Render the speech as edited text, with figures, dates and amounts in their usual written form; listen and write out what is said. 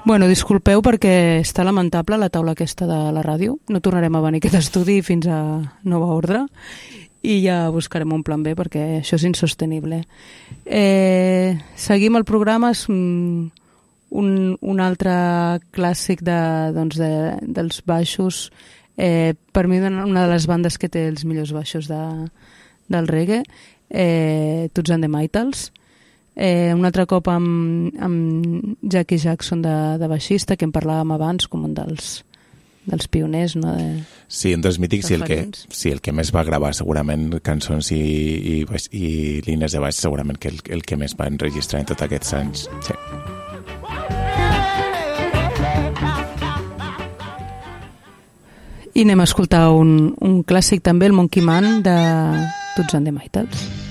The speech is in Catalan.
Bueno, disculpeu perquè està lamentable la taula aquesta de la ràdio. No tornarem a venir a aquest estudi fins a nova ordre i ja buscarem un plan B perquè això és insostenible. Seguim el programa, és un altre clàssic dels baixos. Per mi una de les bandes que té els millors baixos del reggae, Toots and the Maytals. Un altre cop amb Jackie Jackson de baixista, que en parlàvem abans com un dels pioners, no? Sí, un dels mítics i el que més va gravar segurament cançons i línies de baix, segurament que el que més va enregistrar en tots aquests anys. Sí. I anem a escoltar un clàssic també, el Monkey Man de Toots and the Maytals.